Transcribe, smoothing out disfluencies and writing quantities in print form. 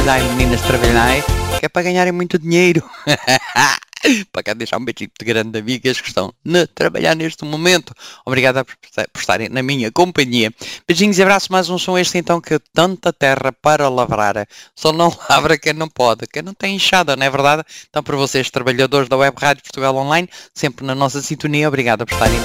trabalhar, meninas, trabalhar, que é para ganharem muito dinheiro. Para cá deixar um beijinho de grande amigas que estão a trabalhar neste momento. Obrigado por estarem na minha companhia. Beijinhos e abraços, mais um som este então que tanta terra para lavrar. Só não lavra quem não pode, quem não tem enxada, não é verdade? Então para vocês, trabalhadores da Web Rádio Portugal Online, sempre na nossa sintonia, obrigado por estarem